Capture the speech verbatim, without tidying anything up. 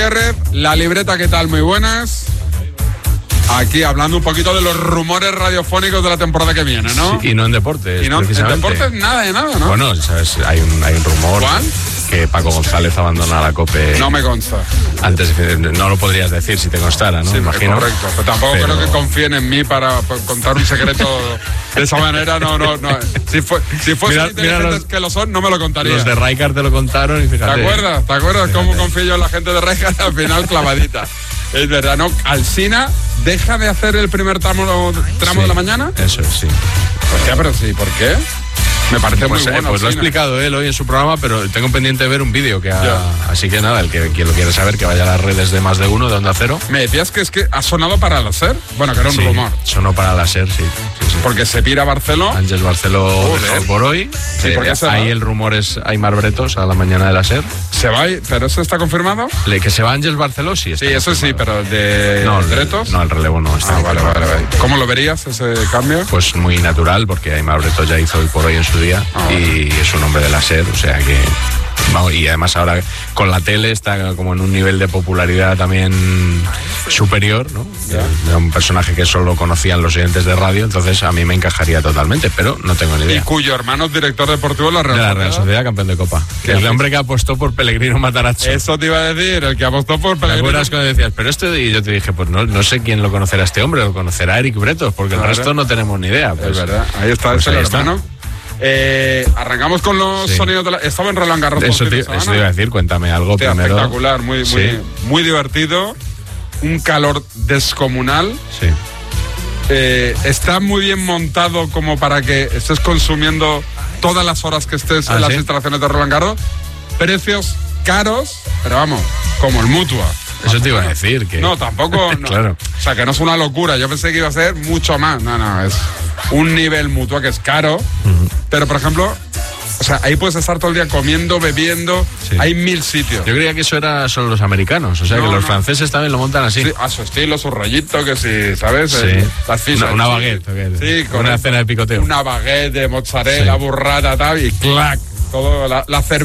La libreta, ¿qué tal? Muy buenas. Aquí hablando un poquito de los rumores radiofónicos de la temporada que viene, ¿no? Sí, y no en deportes, y no, precisamente. En deportes nada de nada, ¿no? Bueno, sabes, hay un, hay un rumor. ¿Cuál? Que Paco González abandona la COPE. No me consta. Antes de, no lo podrías decir si te constara, ¿no? Sí, imagino. Correcto, pero tampoco pero... creo que confíen en mí para, para contar un secreto de esa manera, no, no, no. Si, fue, si fuesen inteligentes los, que lo son, no me lo contaría. Los de Rijkaard te lo contaron y fíjate. ¿Te acuerdas? ¿Te acuerdas fíjate. Cómo confío yo en la gente de Rijkaard? Al final clavadita. Es verdad, ¿no? Alsina deja de hacer el primer tramo, tramo sí, de la mañana. Eso es, sí. Pues ya, pero sí, ¿por qué? Me parece pues, muy bueno. Eh, pues lo ha explicado él hoy en su programa, pero tengo pendiente de ver un vídeo que ha, yeah. Así que nada, el que quien lo quiere saber que vaya a las redes de Más de Uno, de Onda Cero. Me decías que es que ha sonado para la SER. Bueno, que era un sí, rumor. Sonó para la SER, sí. sí, sí. Porque se pira Barceló. Ángel Barceló dejó por hoy. Sí, eh, porque ahí el rumor es Aimar Bretos a la mañana de la SER. ¿Se va? ¿Pero eso está confirmado? Le, que se va Ángel Barceló, sí. Está sí, eso sí, pero de no, Bretos. No, el relevo no está. Ah, vale, vale, vale. ¿Cómo lo verías ese cambio? Pues muy natural, porque Aimar Bretos ya hizo hoy por hoy en su día. Ah, y vale. Es un hombre de la SER, o sea que vamos, y además ahora con la tele está como en un nivel de popularidad también superior, ¿no? Yeah. Un personaje que solo conocían los oyentes de radio, entonces a mí me encajaría totalmente, pero no tengo ni idea. Y cuyo hermano es director deportivo de la Real Sociedad. De la Real Sociedad, campeón de Copa. El haces? Hombre que apostó por Pellegrino Matarazzo. Eso te iba a decir, el que apostó por Pellegrino. ¿Te acuerdas cuando decías, pero esto? Y yo te dije, pues no, no sé quién lo conocerá este hombre, lo conocerá Eric Bretos, porque claro. El resto no tenemos ni idea. Pues, es verdad, ahí está, pues es el ahí hermano. Está. Eh, arrancamos con los sí. sonidos de la... Estaba en Roland Garros. Eso te, eso te iba a decir, cuéntame algo Hostia, primero. Espectacular, muy, sí. muy, muy divertido. Un calor descomunal. Sí. Eh, está muy bien montado como para que estés consumiendo todas las horas que estés ah, en las ¿sí? instalaciones de Roland Garros. Precios caros, pero vamos, como el Mutua. Eso te iba a decir. Que... No, tampoco. No. Claro. O sea, que no es una locura. Yo pensé que iba a ser mucho más. No, no, es un nivel Mutua que es caro. Uh-huh. Pero, por ejemplo, o sea, ahí puedes estar todo el día comiendo, bebiendo. Sí. Hay mil sitios. Yo creía que eso era solo los americanos. O sea, no, que los no. franceses también lo montan así. Sí, a su estilo, su rollito, que sí, ¿sabes? Sí. El, las fichas. Una, una baguette. Sí, con una cena de picoteo. Una baguette de mozzarella, sí. burrata, tal, y clac. Todo la, la cerveza.